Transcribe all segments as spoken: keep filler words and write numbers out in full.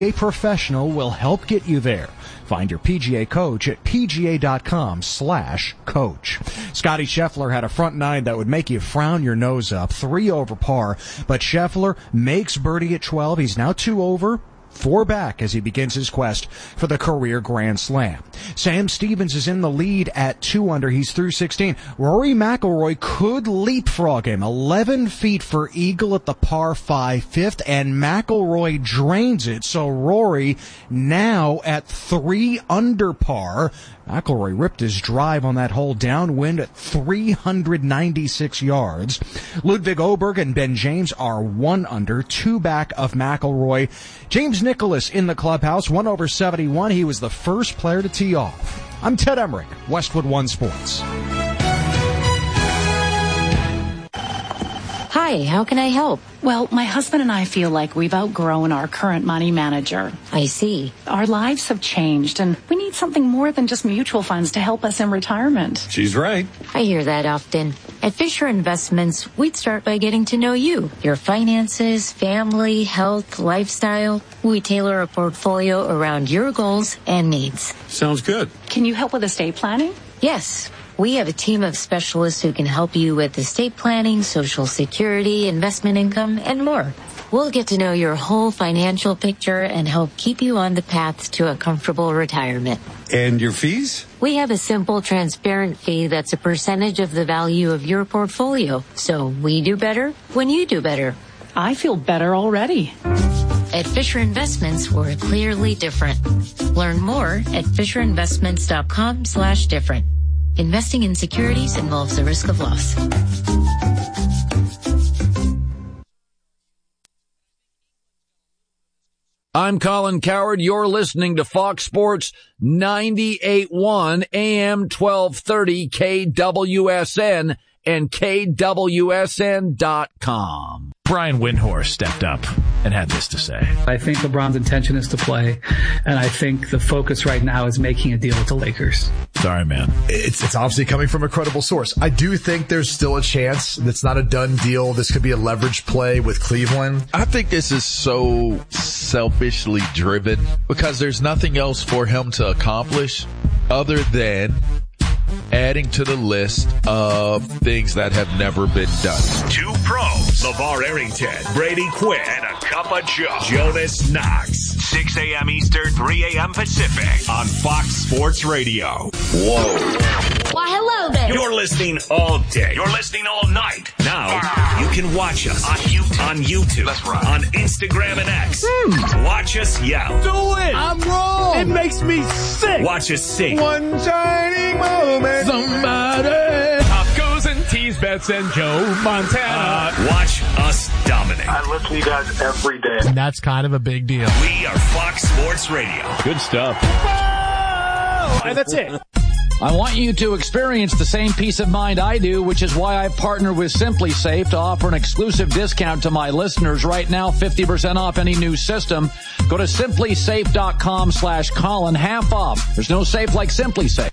A professional will help get you there. Find your P G A coach at pga.com slash coach. Scotty Scheffler had a front nine that would make you frown your nose up, three over par, but Scheffler makes birdie at twelve. He's now two over, four back as he begins his quest for the career Grand Slam. Sam Stevens is in the lead at two under. He's through sixteen. Rory McIlroy could leapfrog him. eleven feet for eagle at the par five fifth, and McIlroy drains it. So Rory now at three under par. McIlroy ripped his drive on that hole downwind at three hundred ninety-six yards. Ludwig Oberg and Ben James are one under, two back of McIlroy. James Nicholas in the clubhouse, one over seventy-one. He was the first player to tee off. I'm Ted Emmerich, Westwood One Sports. Hi, how can I help? Well, my husband and I feel like we've outgrown our current money manager. I see. Our lives have changed, and we need something more than just mutual funds to help us in retirement. She's right. I hear that often. At Fisher Investments, we'd start by getting to know you, your finances, family, health, lifestyle. We tailor a portfolio around your goals and needs. Sounds good. Can you help with estate planning? Yes. We have a team of specialists who can help you with estate planning, Social Security, investment income, and more. We'll get to know your whole financial picture and help keep you on the path to a comfortable retirement. And your fees? We have a simple, transparent fee that's a percentage of the value of your portfolio. So we do better when you do better. I feel better already. At Fisher Investments, we're clearly different. Learn more at fisherinvestments.com slash different. Investing in securities involves the risk of loss. I'm Colin Cowherd. You're listening to Fox Sports ninety-eight point one A M twelve thirty K W S N and K W S N dot com. Brian Windhorst stepped up and had this to say. I think LeBron's intention is to play, and I think the focus right now is making a deal with the Lakers. Sorry, man. It's it's obviously coming from a credible source. I do think there's still a chance. It's not a done deal. This could be a leverage play with Cleveland. I think this is so selfishly driven because there's nothing else for him to accomplish other than adding to the list of things that have never been done. Two pros, LeVar Arrington, Brady Quinn, and a cup of Joe, Jonas Knox. six a.m. Eastern, three a.m. Pacific on Fox Sports Radio. Whoa. Why, hello there. You're listening all day. You're listening all night. Now, you can watch us on YouTube, on, YouTube, That's right. on Instagram and X. Hmm. Watch us yell. Do it. I'm wrong. It makes me sick. Watch us sing. One shining moment. Somebody. Tacos and tease bets and Joe Montana. Uh, watch us dominate. I listen to you guys every day. And that's kind of a big deal. We are Fox Sports Radio. Good stuff. Whoa! And that's it. I want you to experience the same peace of mind I do, which is why I've partnered with SimpliSafe to offer an exclusive discount to my listeners right now, fifty percent off any new system. Go to simplysafe.com slash Colin, half off. There's no safe like SimpliSafe.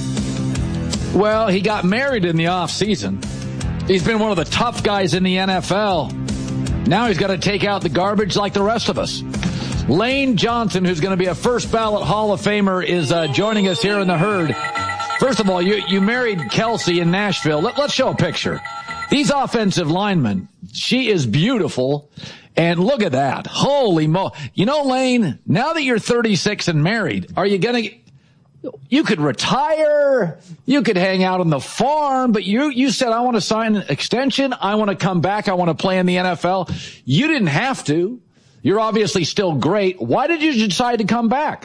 Well, he got married in the off season. He's been one of the tough guys in the N F L. Now he's got to take out the garbage like the rest of us. Lane Johnson, who's going to be a first ballot Hall of Famer, is uh, joining us here in the herd. First of all, you, you married Kelsey in Nashville. Let, let's show a picture. These offensive linemen, she is beautiful. And look at that. Holy mo. You know, Lane, now that you're thirty-six and married, are you going to, you could retire, you could hang out on the farm, but you, you said, I want to sign an extension. I want to come back. I want to play in the N F L. You didn't have to. You're obviously still great. Why did you decide to come back?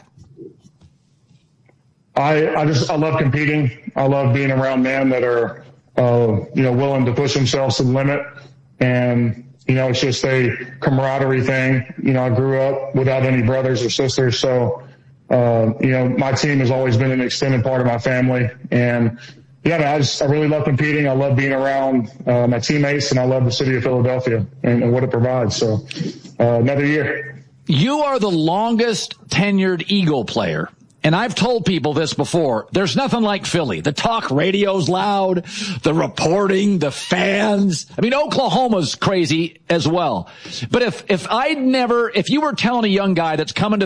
I, I just, I love competing. I love being around men that are, uh, you know, willing to push themselves to the limit. And, you know, it's just a camaraderie thing. You know, I grew up without any brothers or sisters. So, uh, you know, my team has always been an extended part of my family. And yeah, man, I just, I really love competing. I love being around, uh, my teammates, and I love the city of Philadelphia and, and what it provides. So, uh, another year. You are the longest tenured Eagle player. and I've told people this before, there's nothing like Philly. The talk radio's loud, the reporting, the fans. I mean, Oklahoma's crazy as well. But if, if I'd never, if you were telling a young guy that's coming to